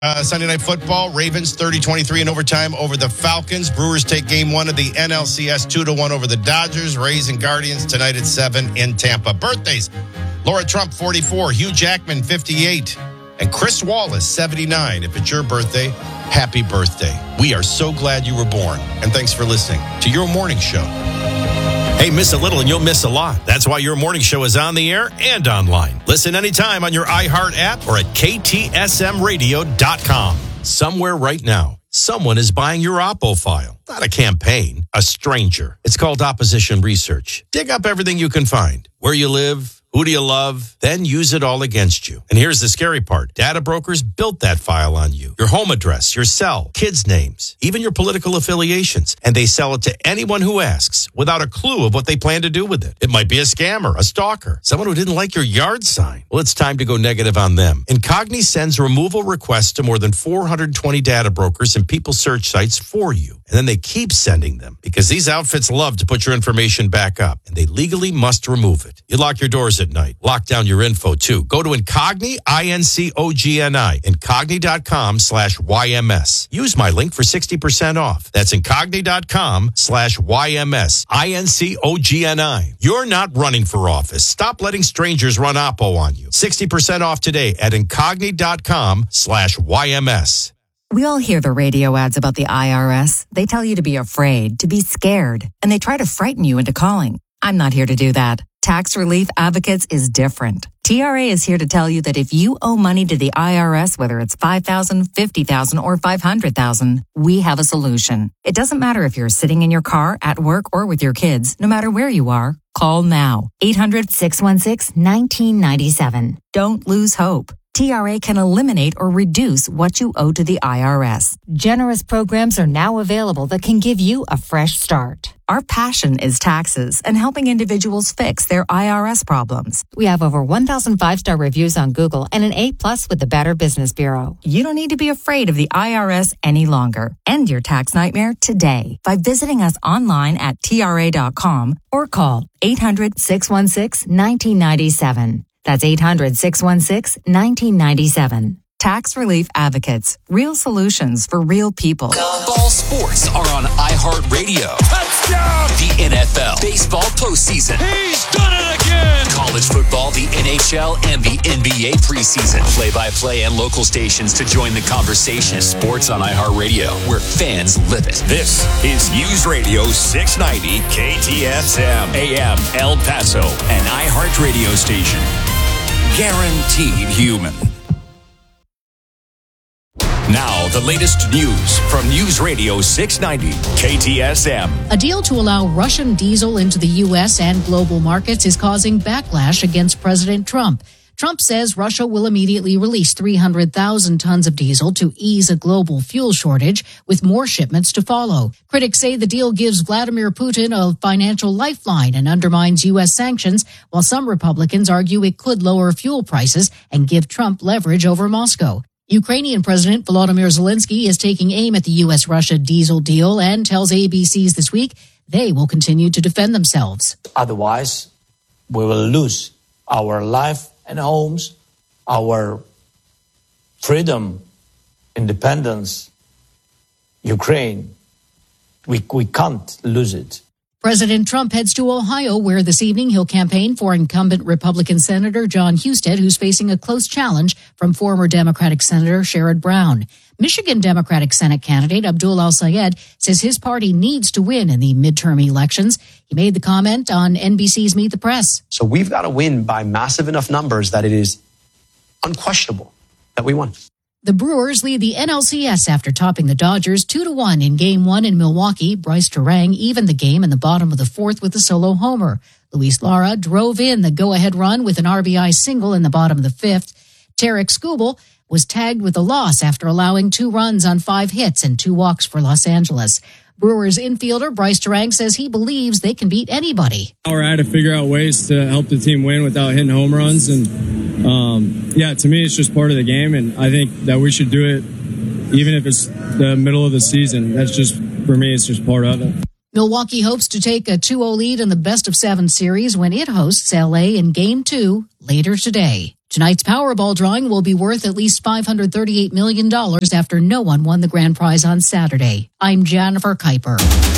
Sunday Night Football, Ravens 30-23 in overtime over the Falcons. Brewers take game one of the NLCS 2-1 over the Dodgers. Rays and Guardians tonight at 7 in Tampa. Birthdays, Laura Trump, 44, Hugh Jackman, 58, and Chris Wallace, 79. If it's your birthday, happy birthday. We are so glad you were born, and thanks for listening to Your Morning Show. Hey, miss a little and you'll miss a lot. That's why Your Morning Show is on the air and online. Listen anytime on your iHeart app or at KTSMradio.com. Somewhere right now, someone is buying your Oppo file. Not a campaign, a stranger. It's called opposition research. Dig up everything you can find. Where you live, who do you love? Then use it all against you. And here's the scary part. Data brokers built that file on you. Your home address, your cell, kids' names, even your political affiliations. And they sell it to anyone who asks without a clue of what they plan to do with it. It might be a scammer, a stalker, someone who didn't like your yard sign. Well, it's time to go negative on them. Incogni sends removal requests to more than 420 data brokers and people search sites for you. And then they keep sending them because these outfits love to put your information back up and they legally must remove it. You lock your doors at night. Lock down your info too. Go to Incogni, Incogni, Incogni.com/YMS. Use my link for 60% off. That's Incogni.com/YMS, Incogni. You're not running for office. Stop letting strangers run Oppo on you. 60% off today at Incogni.com/YMS. We all hear the radio ads about the IRS. They tell you to be afraid, to be scared, and they try to frighten you into calling. I'm not here to do that. Tax Relief Advocates is different. TRA is here to tell you that if you owe money to the IRS, whether it's $5,000, $50,000, or $500,000, we have a solution. It doesn't matter if you're sitting in your car, at work, or with your kids. No matter where you are, call now. 800-616-1997. Don't lose hope. TRA can eliminate or reduce what you owe to the IRS. Generous programs are now available that can give you a fresh start. Our passion is taxes and helping individuals fix their IRS problems. We have over 1,000 five-star reviews on Google and an A+ with the Better Business Bureau. You don't need to be afraid of the IRS any longer. End your tax nightmare today by visiting us online at TRA.com or call 800-616-1997. That's 800-616-1997. Tax Relief Advocates. Real solutions for real people. All sports are on iHeartRadio. Touchdown! The NFL, baseball postseason. He's done it again! College football, the NHL, and the NBA preseason. Play-by-play and local stations to join the conversation. Sports on iHeartRadio, where fans live it. This is News Radio 690 KTSM AM El Paso, an iHeartRadio station. Guaranteed human. Now, the latest news from News Radio 690 KTSM. A deal to allow Russian diesel into the U.S. and global markets is causing backlash against President Trump. Trump says Russia will immediately release 300,000 tons of diesel to ease a global fuel shortage, with more shipments to follow. Critics say the deal gives Vladimir Putin a financial lifeline and undermines U.S. sanctions, while some Republicans argue it could lower fuel prices and give Trump leverage over Moscow. Ukrainian President Volodymyr Zelensky is taking aim at the U.S.-Russia diesel deal and tells ABC's This Week they will continue to defend themselves. Otherwise, we will lose our life and homes, our freedom, independence, Ukraine. We can't lose it. President Trump heads to Ohio, where this evening he'll campaign for incumbent Republican Senator Jon Husted, who's facing a close challenge from former Democratic Senator Sherrod Brown. Michigan Democratic Senate candidate Abdul El-Sayed says his party needs to win in the midterm elections. He made the comment on NBC's Meet the Press. So we've got to win by massive enough numbers that it is unquestionable that we won. The Brewers lead the NLCS after topping the Dodgers 2-1 in Game 1 in Milwaukee. Bryce Terang evened the game in the bottom of the fourth with a solo homer. Luis Lara drove in the go-ahead run with an RBI single in the bottom of the fifth. Tarek Skubal was tagged with a loss after allowing 2 runs on 5 hits and 2 walks for Los Angeles. Brewers infielder Bryce Terang says he believes they can beat anybody. I had to figure out ways to help the team win without hitting home runs. And, to me, it's just part of the game. And I think that we should do it even if it's the middle of the season. That's just, for me, it's just part of it. Milwaukee hopes to take a 2-0 lead in the best-of-7 series when it hosts L.A. in Game 2 later today. Tonight's Powerball drawing will be worth at least $538 million after no one won the grand prize on Saturday. I'm Jennifer Kuiper.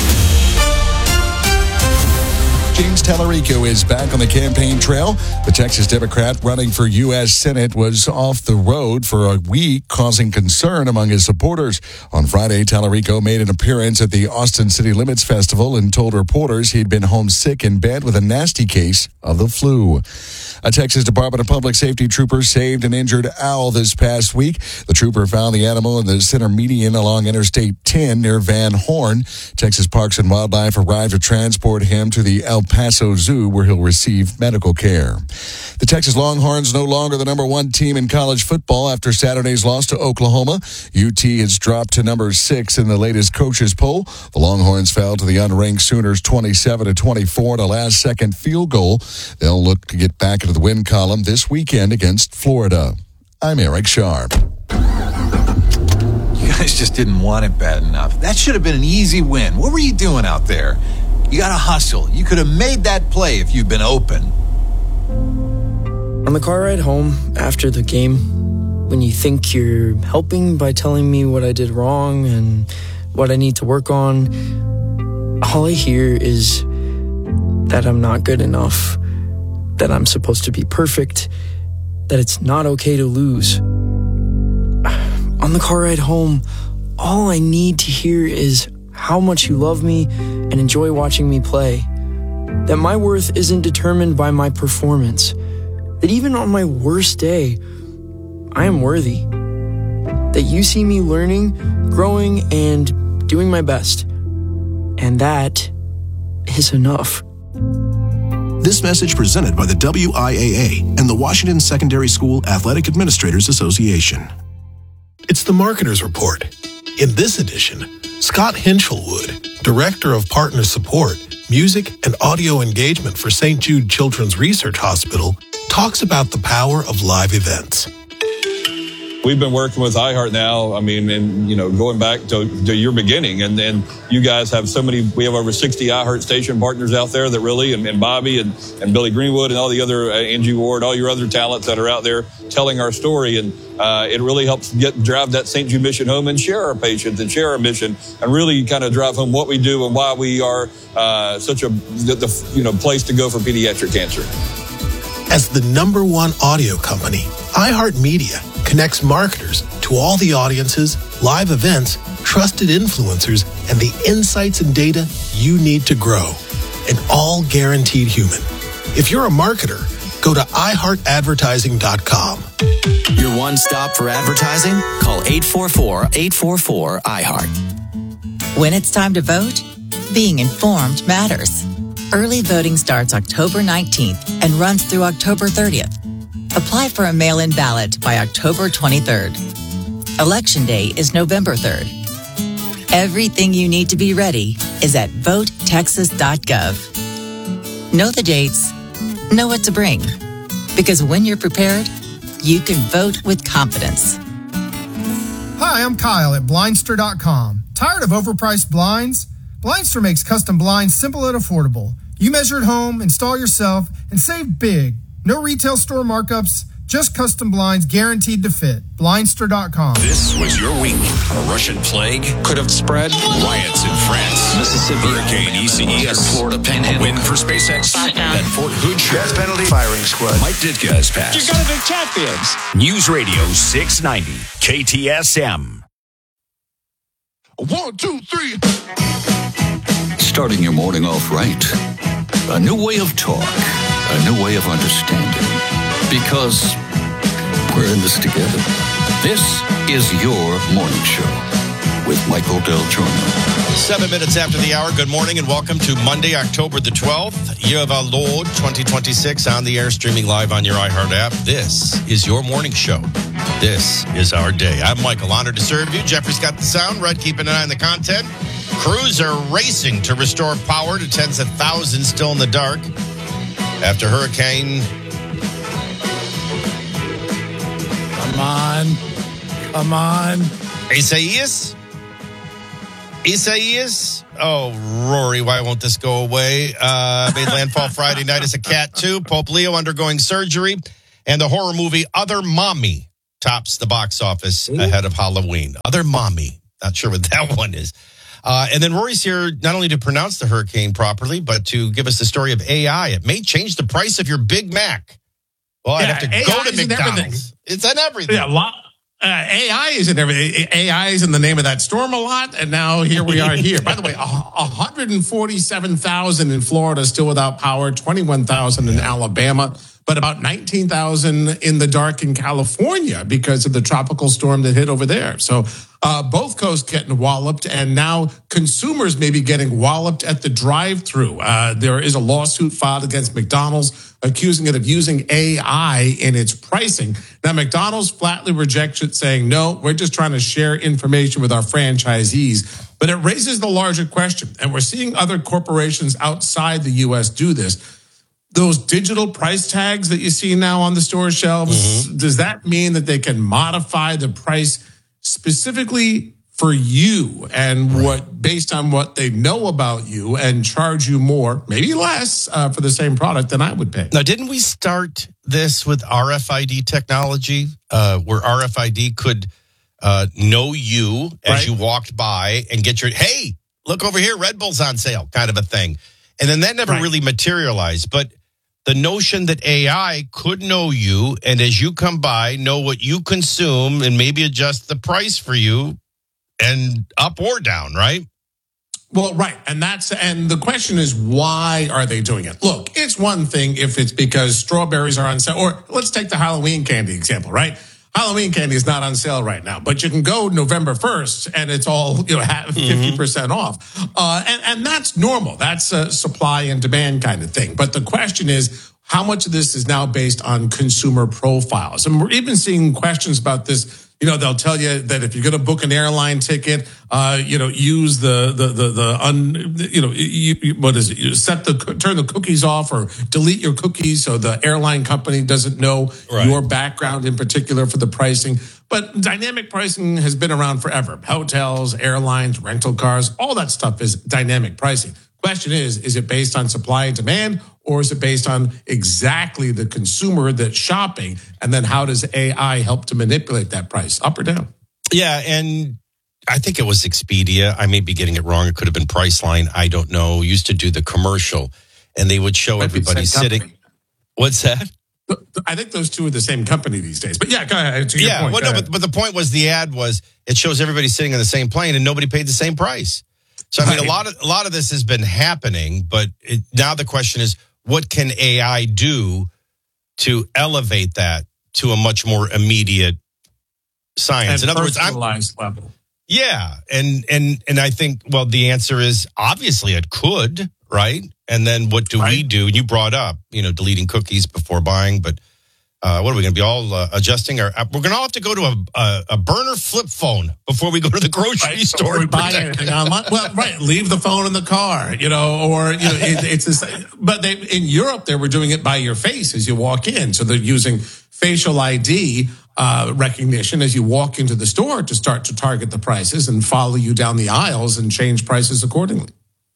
James Tallarico is back on the campaign trail. The Texas Democrat running for U.S. Senate was off the road for a week, causing concern among his supporters. On Friday, Tallarico made an appearance at the Austin City Limits Festival and told reporters he'd been homesick in bed with a nasty case of the flu. A Texas Department of Public Safety trooper saved an injured owl this past week. The trooper found the animal in the center median along Interstate 10 near Van Horn. Texas Parks and Wildlife arrived to transport him to the El Paso Zoo, where he'll receive medical care. The Texas Longhorns no longer the number one team in college football after Saturday's loss to Oklahoma. UT has dropped to number 6 in the latest coaches poll. The Longhorns fell to the unranked Sooners 27-24 in a last-second field goal. They'll look to get back into the win column this weekend against Florida. I'm Eric Sharp. You guys just didn't want it bad enough. That should have been an easy win. What were you doing out there? You got to hustle. You could have made that play if you'd been open. On the car ride home after the game, when you think you're helping by telling me what I did wrong and what I need to work on, all I hear is that I'm not good enough, that I'm supposed to be perfect, that it's not okay to lose. On the car ride home, all I need to hear is how much you love me and enjoy watching me play. That my worth isn't determined by my performance. That even on my worst day, I am worthy. That you see me learning, growing, and doing my best. And that is enough. This message presented by the WIAA and the Washington Secondary School Athletic Administrators Association. It's the Marketer's Report. In this edition, Scott Hinchelwood, Director of Partner Support, Music and Audio Engagement for St. Jude Children's Research Hospital, talks about the power of live events. We've been working with iHeart now, going back to your beginning, and then you guys have we have over 60 iHeart station partners out there that really, and Bobby and Billy Greenwood and all the other, Angie Ward, all your other talents that are out there telling our story, and it really helps drive that St. Jude mission home and share our patients and share our mission, and really kind of drive home what we do and why we are such a place to go for pediatric cancer. As the number one audio company, iHeartMedia connects marketers to all the audiences, live events, trusted influencers, and the insights and data you need to grow. And all guaranteed human. If you're a marketer, go to iHeartAdvertising.com. Your one stop for advertising? Call 844-844-iHeart. When it's time to vote, being informed matters. Early voting starts October 19th and runs through October 30th. Apply for a mail-in ballot by October 23rd. Election Day is November 3rd. Everything you need to be ready is at votetexas.gov. Know the dates, know what to bring. Because when you're prepared, you can vote with confidence. Hi, I'm Kyle at Blindster.com. Tired of overpriced blinds? Blindster makes custom blinds simple and affordable. You measure at home, install yourself, and save big. No retail store markups, just custom blinds guaranteed to fit. Blindster.com. This was your week. A Russian plague could have spread. Riots in France. Mississippi. Hurricane ECES. Florida Panhandle. Win for SpaceX. That Fort Hood show. Gas penalty. Firing squad. Mike Ditka has passed. You're going to be champions. News Radio 690. KTSM. 1, 2, 3. Starting your morning off right. A new way of talk. A new way of understanding. Because we're in this together. This is your morning show with Michael Del Giorno. 7 minutes after the hour. Good morning and welcome to Monday, October the 12th, year of our Lord 2026, on the air, streaming live on your iHeart app. This is your morning show. This is our day. I'm Michael, honored to serve you. Jeffrey's got the sound. Red keeping an eye on the content. Crews are racing to restore power to tens of thousands still in the dark after Hurricane. Come on. Isaias? Oh, Rory, why won't this go away? Made landfall Friday night as a Cat 2. Pope Leo undergoing surgery And the horror movie Other Mommy tops the box office ahead of Halloween. Other Mommy. Not sure what that one is. And then Rory's here not only to pronounce the hurricane properly, but to give us the story of AI. It may change the price of your Big Mac. Well, I'd have to go to McDonald's. It's in everything. Yeah, AI is in everything. AI is in the name of that storm a lot, and now here we are here. By the way, 147,000 in Florida still without power, 21,000 in Alabama, but about 19,000 in the dark in California because of the tropical storm that hit over there. So both coasts getting walloped, and now consumers may be getting walloped at the drive-thru. There is a lawsuit filed against McDonald's accusing it of using AI in its pricing. Now, McDonald's flatly rejects it, saying, no, we're just trying to share information with our franchisees. But it raises the larger question, and we're seeing other corporations outside the U.S. do this. Those digital price tags that you see now on the store shelves, does that mean that they can modify the price specifically for you and what based on what they know about you and charge you more, maybe less, for the same product than I would pay? Now, didn't we start this with RFID technology, where RFID could know you as you walked by and get your, hey, look over here, Red Bull's on sale, kind of a thing. And then that never really materialized. But the notion that AI could know you and as you come by, know what you consume and maybe adjust the price for you and up or down, right? Well, right. And the question is, why are they doing it? Look, it's one thing if it's because strawberries are on sale, or let's take the Halloween candy example, right? Halloween candy is not on sale right now, but you can go November 1st and it's all 50% off. And that's normal. That's a supply and demand kind of thing. But the question is, how much of this is now based on consumer profiles? And we're even seeing questions about this. They'll tell you that if you're going to book an airline ticket, use turn the cookies off or delete your cookies so the airline company doesn't know your background in particular for the pricing. But dynamic pricing has been around forever. Hotels, airlines, rental cars, all that stuff is dynamic pricing. Question is it based on supply and demand, or is it based on exactly the consumer that's shopping? And then how does AI help to manipulate that price, up or down? Yeah, and I think it was Expedia. I may be getting it wrong. It could have been Priceline. I don't know. Used to do the commercial, and they would show everybody sitting. What's that? I think those two are the same company these days. But yeah, go ahead. To your point, but the point was the ad was it shows everybody sitting on the same plane and nobody paid the same price. So I mean, a lot of this has been happening, but now the question is, what can AI do to elevate that to a much more immediate science? And in other words, level. Yeah, and I think the answer is obviously it could, right? And then what do we do? And you brought up, deleting cookies before buying, but what are we going to be all adjusting? We're going to all have to go to a burner flip phone before we go to the grocery store. We buy anything online. Well, leave the phone in the car, it's but in Europe, they were doing it by your face as you walk in. So they're using facial ID recognition as you walk into the store to start to target the prices and follow you down the aisles and change prices accordingly.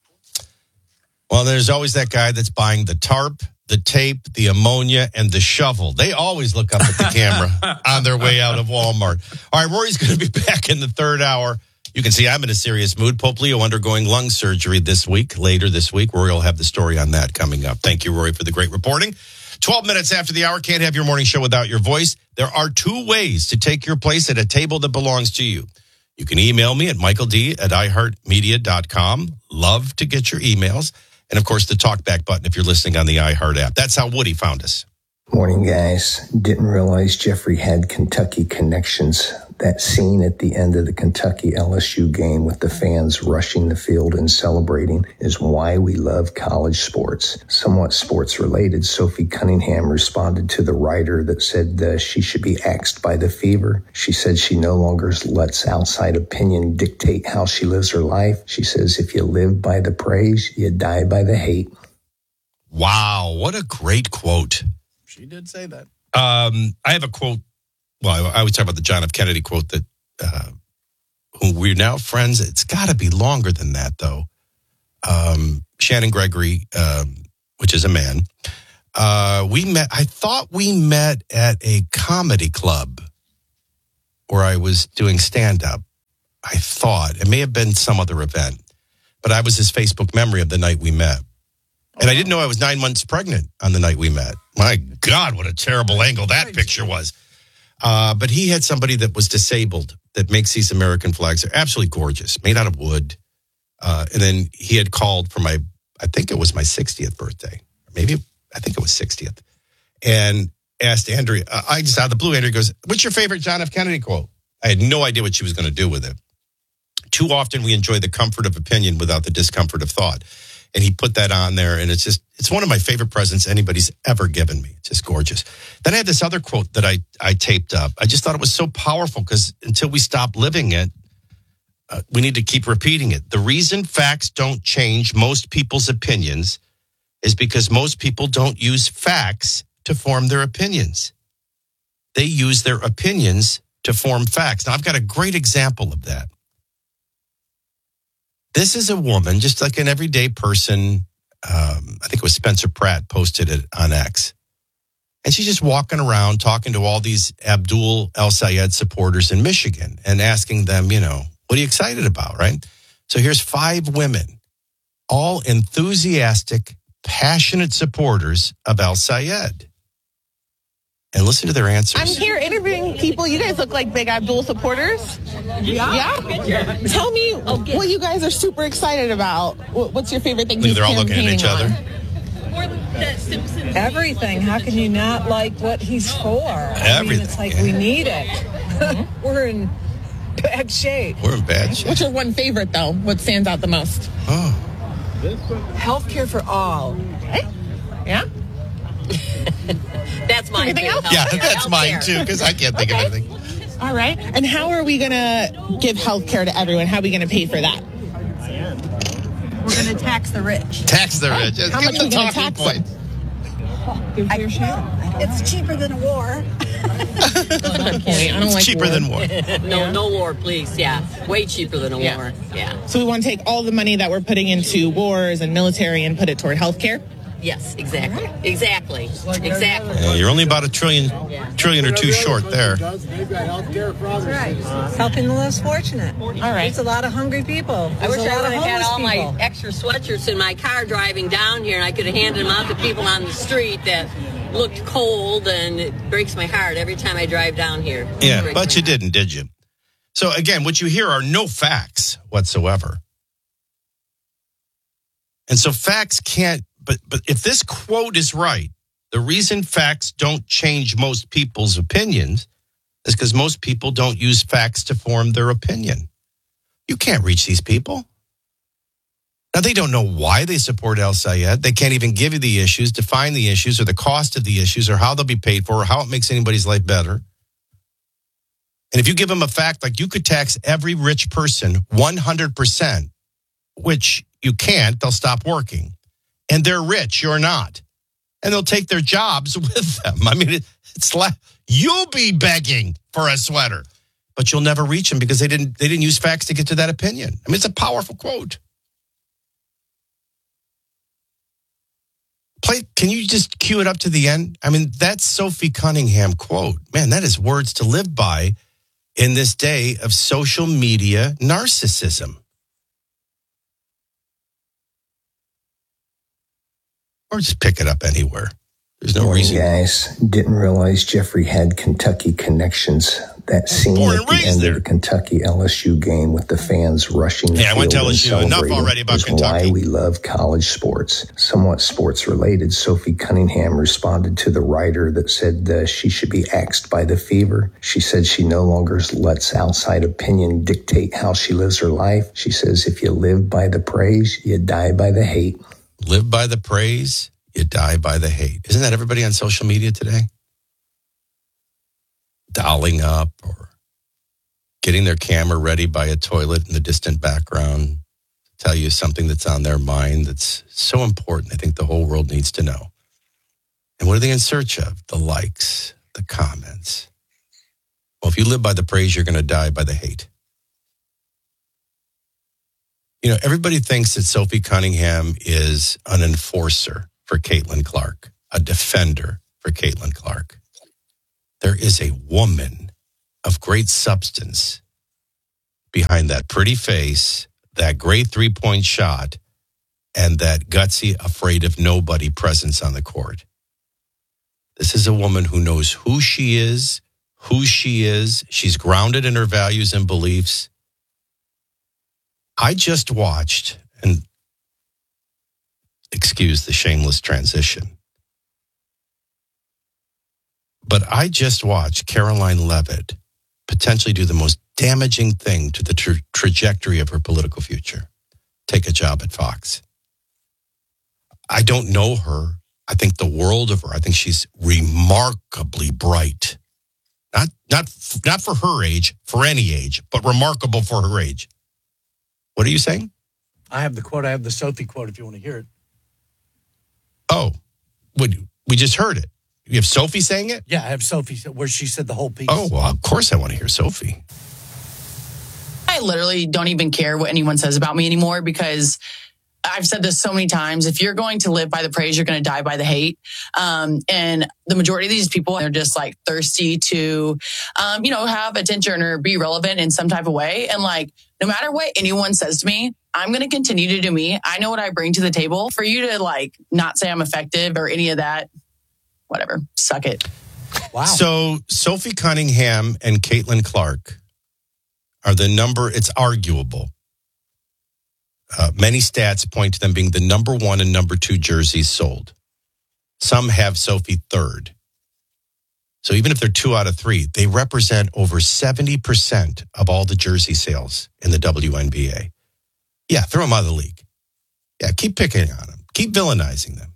Well, there's always that guy that's buying the tarp, the tape, the ammonia, and the shovel. They always look up at the camera on their way out of Walmart. All right, Rory's going to be back in the third hour. You can see I'm in a serious mood. Pope Leo undergoing lung surgery later this week. Rory will have the story on that coming up. Thank you, Rory, for the great reporting. 12 minutes after the hour, can't have your morning show without your voice. There are two ways to take your place at a table that belongs to you. You can email me at michaeld@iheartmedia.com. Love to get your emails. And, of course, the talkback button if you're listening on the iHeart app. That's how Woody found us. Morning, guys. Didn't realize Jeffrey had Kentucky connections. That scene at the end of the Kentucky LSU game with the fans rushing the field and celebrating is why we love college sports. Somewhat sports related, Sophie Cunningham responded to the writer that said she should be axed by the fever. She said she no longer lets outside opinion dictate how she lives her life. She says if you live by the praise, you die by the hate. Wow, what a great quote. She did say that. I have a quote. Well, I always talk about the John F. Kennedy quote that who we're now friends. It's got to be longer than that, though. Shannon Gregory, which is a man, I thought we met at a comedy club where I was doing stand-up. I thought. It may have been some other event. But I was his Facebook memory of the night we met. And I didn't know I was 9 months pregnant on the night we met. My God, what a terrible angle that picture was. But he had somebody that was disabled that makes these American flags. They're absolutely gorgeous, made out of wood. And then he had called for I think it was my 60th birthday. I think it was 60th. And asked Andrea, I just out of the blue, Andrea goes, what's your favorite John F. Kennedy quote? I had no idea what she was going to do with it. Too often we enjoy the comfort of opinion without the discomfort of thought. And he put that on there, and it's one of my favorite presents anybody's ever given me. It's just gorgeous. Then I had this other quote that I taped up. I just thought it was so powerful because until we stop living it, we need to keep repeating it. The reason facts don't change most people's opinions is because most people don't use facts to form their opinions. They use their opinions to form facts. Now, I've got a great example of that. This is a woman, just like an everyday person. I think it was Spencer Pratt posted it on X. And she's just walking around talking to all these Abdul El-Sayed supporters in Michigan and asking them, what are you excited about, right? So here's 5 women, all enthusiastic, passionate supporters of El-Sayed. And listen to their answers. I'm here interviewing people. You guys look like big Abdul supporters. Yeah? Tell me what you guys are super excited about. What's your favorite thing? They're all looking at each other. Everything. How can you not like what he's for? Everything. It's like we need it. We're in bad shape. We're in bad shape. What's your one favorite, though? What stands out the most? Healthcare for all. Okay. Yeah? That's mine. Anything else? Yeah, that's mine too, because I can't think of anything. All right. And how are we going to give health care to everyone? How are we going to pay for that? We're going to tax the rich. Tax the rich. How much are we going to tax them? It's cheaper than a war. I don't like cheaper than war. No war, please. Yeah. Way cheaper than a war. Yeah. So we want to take all the money that we're putting into wars and military and put it toward health care? Yes, exactly. Exactly. Yeah, you're only about a trillion or two short there. That's right. Helping the less fortunate. All right. It's a lot of hungry people. I wish I would have had all my my extra sweatshirts in my car driving down here, and I could have handed them out to people on the street that looked cold, and it breaks my heart every time I drive down here. Yeah, but you didn't, did you? So again, what you hear are no facts whatsoever. And so facts can't, but if this quote is right, the reason facts don't change most people's opinions is because most people don't use facts to form their opinion. You can't reach these people. Now, they don't know why they support El-Sayed. They can't even give you the issues, define the issues, or the cost of the issues, or how they'll be paid for, or how it makes anybody's life better. And if you give them a fact, like you could tax every rich person 100%, which you can't, they'll stop working. And they're rich, you're not. And they'll take their jobs with them. I mean, it's like you'll be begging for a sweater, but you'll never reach them because they didn't use facts to get to that opinion. I mean, it's a powerful quote. Can you just cue it up to the end? I mean, that's Sophie Cunningham quote. Man, that is words to live by in this day of social media narcissism. Or just pick it up anywhere. There's no reason. Guys, didn't realize Jeffrey had Kentucky connections. That scene at the end of the Kentucky LSU game with the fans rushing the field I went to LSU. and Enough already about Kentucky. Why we love college sports. Somewhat sports related, Sophie Cunningham responded to the writer that said she should be axed by the fever. She said she no longer lets outside opinion dictate how she lives her life. She says if you live by the praise, you die by the hate. Live by the praise, you die by the hate. Isn't that everybody on social media today? Dolling up or getting their camera ready by a toilet in the distant background to tell you something that's on their mind that's so important. I think the whole world needs to know. And what are they in search of? The likes, the comments. Well, if you live by the praise, you're going to die by the hate. Everybody thinks that Sophie Cunningham is an enforcer for Caitlin Clark. a defender for Caitlin Clark. There is a woman of great substance behind that pretty face, that great three-point shot, and that gutsy, afraid of nobody presence on the court. This is a woman who knows who she is. She's grounded in her values and beliefs. I just watched, and excuse the shameless transition, but I just watched Caroline Leavitt potentially do the most damaging thing to the trajectory of her political future. Take a job at Fox. I don't know her. I think the world of her. I think she's remarkably bright. Not for her age, for any age, but remarkable for her age. What are you saying? I have the quote. I have the Sophie quote if you want to hear it. Oh, we just heard it. You have Sophie saying it? Yeah, I have Sophie where she said the whole piece. Oh, well, of course I want to hear Sophie. I literally don't even care what anyone says about me anymore because I've said this so many times. If you're going to live by the praise, you're going to die by the hate. And the majority of these people are just like thirsty to, have attention or be relevant in some type of way. And like, no matter what anyone says to me, I'm going to continue to do me. I know what I bring to the table. For you to like not say I'm effective or any of that, whatever, suck it. Wow. So Sophie Cunningham and Caitlin Clark are it's arguable. Many stats point to them being the number 1 and number 2 jerseys sold. Some have Sophie third. So even if they're 2 out of 3, they represent over 70% of all the jersey sales in the WNBA. Yeah, throw them out of the league. Yeah, keep picking on them. Keep villainizing them.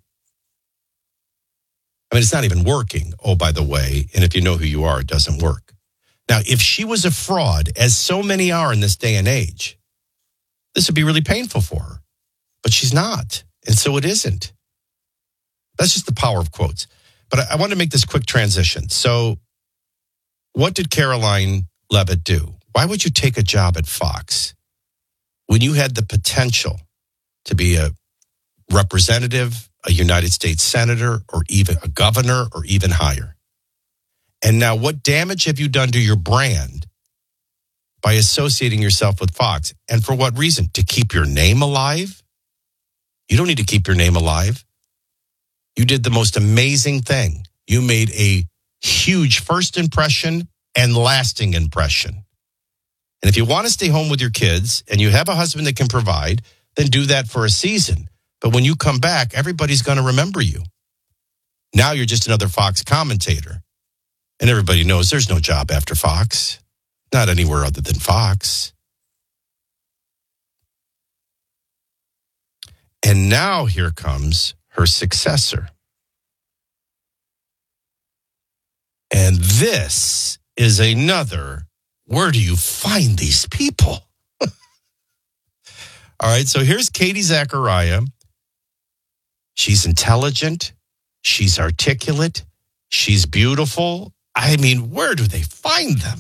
I mean, it's not even working, oh, by the way. And if you know who you are, it doesn't work. Now, if she was a fraud, as so many are in this day and age, this would be really painful for her. But she's not. And so it isn't. That's just the power of quotes. But I want to make this quick transition. So what did Caroline Leavitt do? Why would you take a job at Fox when you had the potential to be a representative, a United States senator, or even a governor, or even higher? And now what damage have you done to your brand by associating yourself with Fox? And for what reason? To keep your name alive? You don't need to keep your name alive. You did the most amazing thing. You made a huge first impression and lasting impression. And if you want to stay home with your kids and you have a husband that can provide, then do that for a season. But when you come back, everybody's going to remember you. Now you're just another Fox commentator. And everybody knows there's no job after Fox. Not anywhere other than Fox. And now here comes her successor. And this is another, where do you find these people? All right, so here's Katie Zachariah. She's intelligent. She's articulate. She's beautiful. I mean, where do they find them?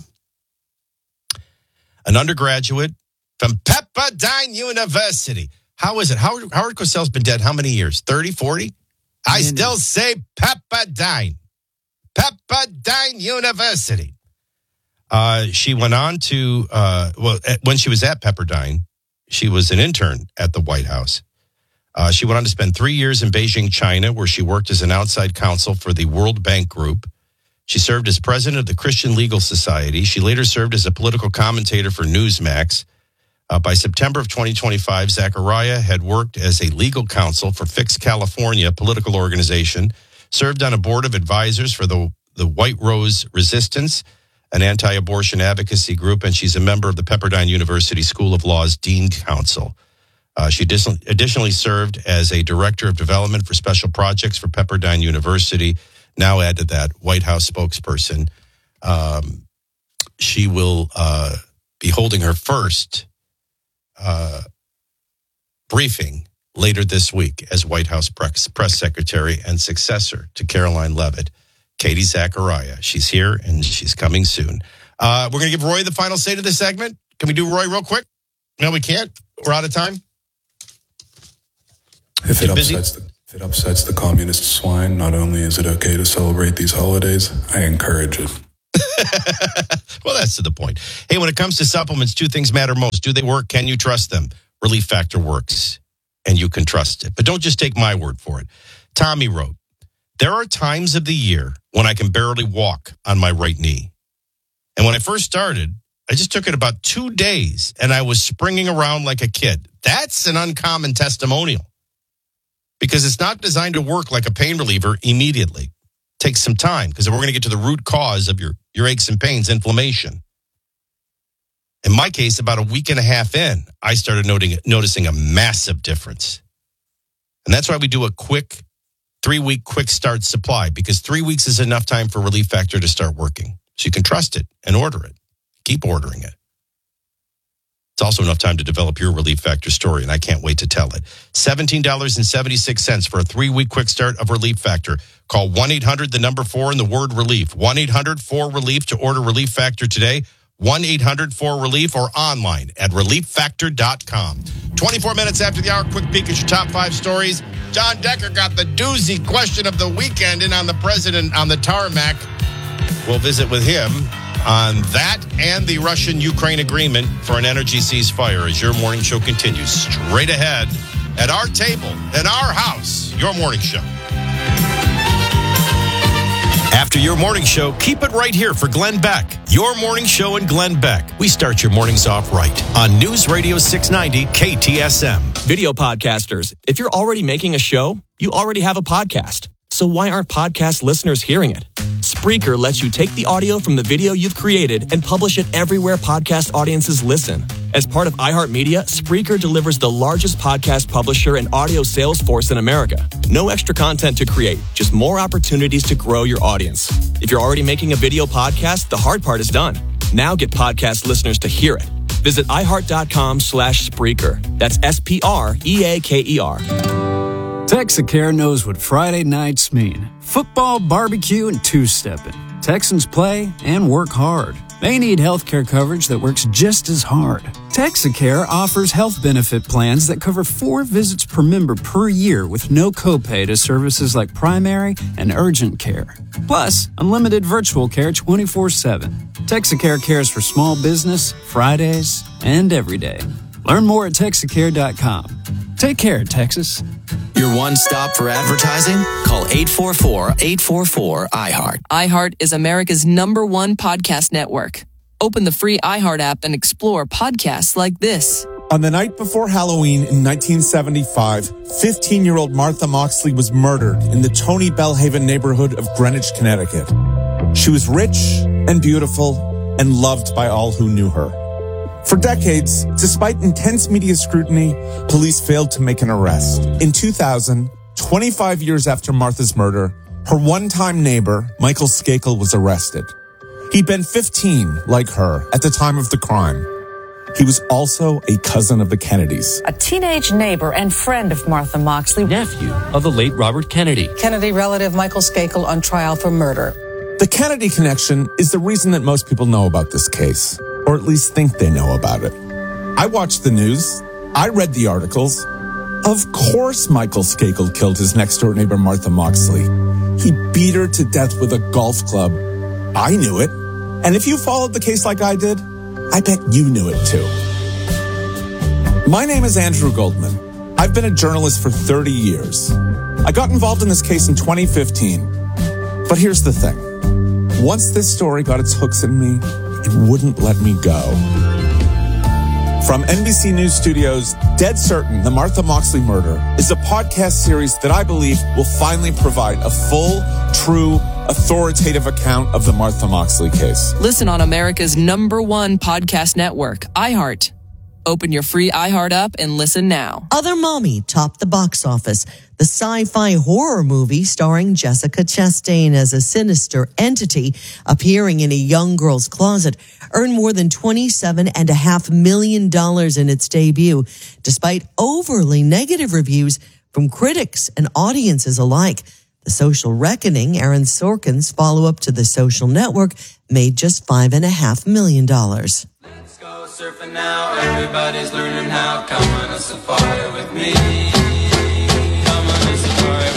An undergraduate from Pepperdine University. How is it? Howard Cosell's been dead how many years? 30, 40? I still say Pepperdine. Pepperdine University. She went on to, when she was at Pepperdine, she was an intern at the White House. She went on to spend 3 years in Beijing, China, where she worked as an outside counsel for the World Bank Group. She served as president of the Christian Legal Society. She later served as a political commentator for Newsmax. By September of 2025, Zachariah had worked as a legal counsel for Fix California, a political organization, served on a board of advisors for the White Rose Resistance, an anti-abortion advocacy group, and she's a member of the Pepperdine University School of Law's Dean Council. She additionally served as a director of development for special projects for Pepperdine University. Now add to that, White House spokesperson. She will be holding her first briefing later this week as White House press secretary and successor to Caroline Leavitt, Katie Zachariah. She's here and she's coming soon. We're going to give Roy the final say to this segment. Can we do Roy real quick? No, we can't. We're out of time. If it If it upsets the communist swine, not only is it okay to celebrate these holidays, I encourage it. Well, that's to the point. Hey, when it comes to supplements, two things matter most. Do they work? Can you trust them? Relief Factor works, and you can trust it. But don't just take my word for it. Tommy wrote, there are times of the year when I can barely walk on my right knee. And when I first started, I just took it about 2 days, and I was springing around like a kid. That's an uncommon testimonial because it's not designed to work like a pain reliever immediately. It takes some time because we're going to get to the root cause of your aches and pains, inflammation. In my case, about a week and a half in, I started noticing a massive difference. And that's why we do a quick 3-week quick start supply, because 3 weeks is enough time for Relief Factor to start working. So you can trust it and order it. Keep ordering it. It's also enough time to develop your Relief Factor story, and I can't wait to tell it. $17.76 for a 3-week quick start of Relief Factor. Call 1-800-4 and the word relief. 1-800-4-RELIEF to order Relief Factor today. 1-800-4-RELIEF or online at relieffactor.com. 24 minutes after the hour, quick peek at your top 5 stories. John Decker got the doozy question of the weekend in on the president on the tarmac. We'll visit with him on that and the Russian-Ukraine agreement for an energy ceasefire as your morning show continues straight ahead at our table, in our house, your morning show. After your morning show, keep it right here for Glenn Beck. Your morning show and Glenn Beck. We start your mornings off right on News Radio 690 KTSM. Video podcasters, if you're already making a show, you already have a podcast. So why aren't podcast listeners hearing it? Spreaker lets you take the audio from the video you've created and publish it everywhere podcast audiences listen. As part of iHeartMedia, Spreaker delivers the largest podcast publisher and audio sales force in America. No extra content to create, just more opportunities to grow your audience. If you're already making a video podcast, the hard part is done. Now get podcast listeners to hear it. Visit iHeart.com/Spreaker. That's SPREAKER. Texacare knows what Friday nights mean. Football, barbecue, and two-stepping. Texans play and work hard. They need healthcare coverage that works just as hard. Texacare offers health benefit plans that cover 4 visits per member per year with no copay to services like primary and urgent care. Plus, unlimited virtual care 24/7. Texacare cares for small business, Fridays, and every day. Learn more at Texacare.com. Take care, Texas. Your one stop for advertising? Call 844-844-iHeart. iHeart is America's #1 podcast network. Open the free iHeart app and explore podcasts like this. On the night before Halloween in 1975, 15-year-old Martha Moxley was murdered in the Tony Bellhaven neighborhood of Greenwich, Connecticut. She was rich and beautiful and loved by all who knew her. For decades, despite intense media scrutiny, police failed to make an arrest. In 2000, 25 years after Martha's murder, her one-time neighbor, Michael Skakel, was arrested. He'd been 15, like her, at the time of the crime. He was also a cousin of the Kennedys. A teenage neighbor and friend of Martha Moxley. Nephew of the late Robert Kennedy. Kennedy relative Michael Skakel on trial for murder. The Kennedy connection is the reason that most people know about this case. Or at least think they know about it. I watched the news. I read the articles. Of course Michael Skakel killed his next-door neighbor Martha Moxley. He beat her to death with a golf club. I knew it. And if you followed the case like I did, I bet you knew it too. My name is Andrew Goldman. I've been a journalist for 30 years. I got involved in this case in 2015. But here's the thing. Once this story got its hooks in me, it wouldn't let me go. From NBC News Studios, Dead Certain, The Martha Moxley Murder is a podcast series that I believe will finally provide a full, true, authoritative account of the Martha Moxley case. Listen on America's #1 podcast network, iHeart. Open your free iHeart app and listen now. Other Mommy topped the box office. The sci-fi horror movie starring Jessica Chastain as a sinister entity appearing in a young girl's closet earned more than $27.5 million in its debut, despite overly negative reviews from critics and audiences alike. The Social Reckoning, Aaron Sorkin's follow-up to The Social Network, made just $5.5 million. Let's go surfing now, everybody's learning how. Come on a safari with me. Come on a safari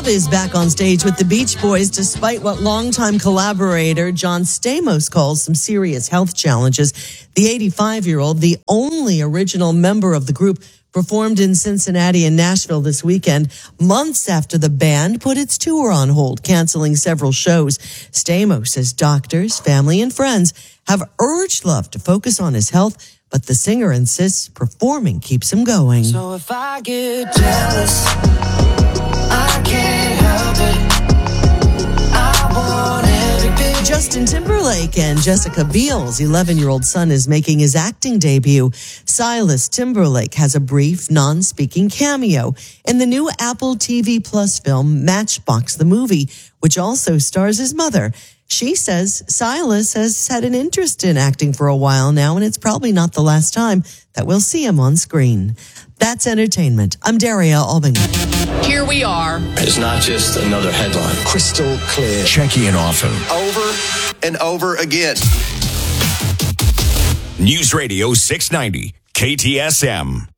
Bob is back on stage with the Beach Boys despite what longtime collaborator John Stamos calls some serious health challenges. The 85-year-old, the only original member of the group, performed in Cincinnati and Nashville this weekend, months after the band put its tour on hold, canceling several shows. Stamos says doctors, family, and friends have urged Love to focus on his health, but the singer insists performing keeps him going. So if I get jealous, I can't help it. I want every bit. Justin Timberlake and Jessica Biel's 11-year-old son is making his acting debut. Silas Timberlake has a brief, non-speaking cameo in the new Apple TV Plus film Matchbox the Movie, which also stars his mother. She says Silas has had an interest in acting for a while now, and it's probably not the last time that we'll see him on screen. That's entertainment. I'm Daria Albany. Here we are. It's not just another headline. Crystal clear. Checking in often. Over and over again. News Radio 690, KTSM.